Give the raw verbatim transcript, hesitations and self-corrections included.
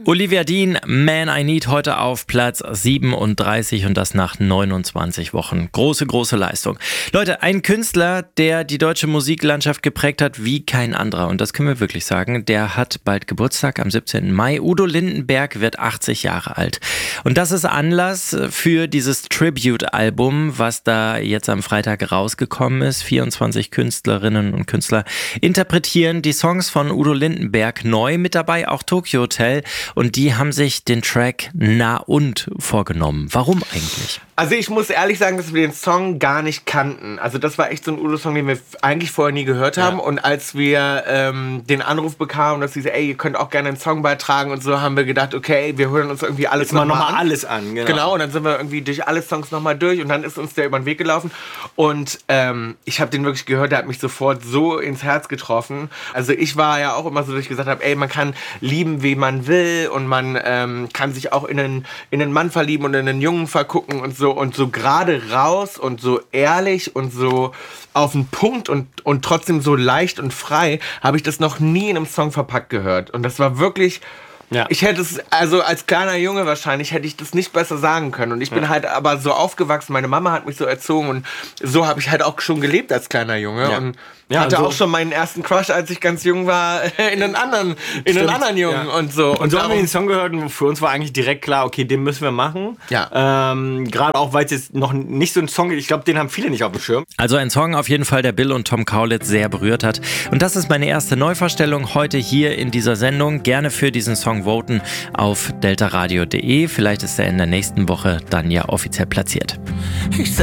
Olivia Dean, Man I Need, heute auf Platz siebenunddreißig und das nach neunundzwanzig Wochen. Große, große Leistung. Leute, ein Künstler, der die deutsche Musiklandschaft geprägt hat wie kein anderer. Und das können wir wirklich sagen. Der hat bald Geburtstag am siebzehnten Mai. Udo Lindenberg wird achtzig Jahre alt. Und das ist Anlass für dieses Tribute-Album, was da jetzt am Freitag rausgekommen ist. vierundzwanzig Künstlerinnen und Künstler interpretieren die Songs von Udo Lindenberg neu. Mit dabei auch Tokyo Hotel. Und die haben sich den Track Na und vorgenommen. Warum eigentlich? Also ich muss ehrlich sagen, dass wir den Song gar nicht kannten. Also das war echt so ein Udo-Song, den wir eigentlich vorher nie gehört haben. Ja. Und als wir ähm, den Anruf bekamen, dass sie so, ey, ihr könnt auch gerne einen Song beitragen und so, haben wir gedacht, okay, wir hören uns irgendwie alles nochmal noch an. alles an. Genau. genau, und dann sind wir irgendwie durch alle Songs nochmal durch und dann ist uns der über den Weg gelaufen. Und ähm, ich habe den wirklich gehört, der hat mich sofort so ins Herz getroffen. Also ich war ja auch immer so, dass ich gesagt habe, ey, man kann lieben, wie man will und man ähm, kann sich auch in einen, in einen Mann verlieben und in einen Jungen vergucken und so. So, und so gerade raus und so ehrlich und so auf den Punkt und, und trotzdem so leicht und frei habe ich das noch nie in einem Song verpackt gehört. Und das war wirklich... Ja. Ich hätte es, also als kleiner Junge wahrscheinlich, hätte ich das nicht besser sagen können. Und ich bin ja. halt aber so aufgewachsen, meine Mama hat mich so erzogen und so habe ich halt auch schon gelebt als kleiner Junge. Ja. Und ja, hatte und so auch schon meinen ersten Crush, als ich ganz jung war, in einen anderen, in einen anderen Jungen ja. und so. Und, und so haben wir den Song gehört und für uns war eigentlich direkt klar, okay, den müssen wir machen. Ja. Ähm, gerade auch, weil es jetzt noch nicht so ein Song ist, ich glaube, den haben viele nicht auf dem Schirm. Also ein Song auf jeden Fall, der Bill und Tom Kaulitz sehr berührt hat. Und das ist meine erste Neuvorstellung heute hier in dieser Sendung. Gerne für diesen Song voten auf deltaradio punkt de. Vielleicht ist er in der nächsten Woche dann ja offiziell platziert. Ich